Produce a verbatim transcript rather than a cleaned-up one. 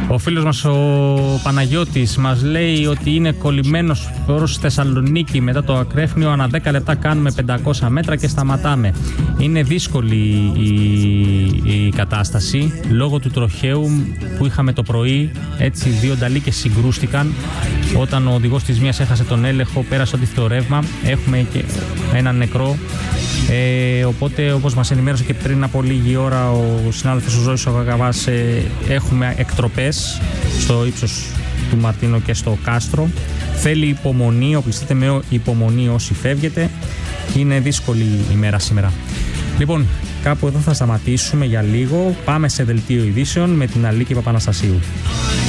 Ο φίλος μας ο Παναγιώτης μας λέει ότι είναι κολλημένος προς Θεσσαλονίκη μετά το ακρέφνιο. Ανά δέκα λεπτά κάνουμε πεντακόσια μέτρα και σταματάμε. Είναι δύσκολη η, η κατάσταση λόγω του τροχαίου που είχαμε το πρωί. Έτσι, δύο νταλίκες συγκρούστηκαν. Όταν ο οδηγός της μίας έχασε τον έλεγχο, πέρασε αντίθετο ρεύμα. Έχουμε και έναν νεκρό. Ε, οπότε, όπως μας ενημέρωσε και πριν από λίγη ώρα ο συνάδελφος ο Ζώης ο Γαγαβάς, ε, έχουμε εκτροπές στο ύψος του Μαρτίνο και στο Κάστρο. Θέλει υπομονή, οπλιστείτε με υπομονή όσοι φεύγετε. Είναι δύσκολη η μέρα σήμερα. Λοιπόν, κάπου εδώ θα σταματήσουμε για λίγο. Πάμε σε δελτίο ειδήσεων με την Αλίκη Παπαναστασίου.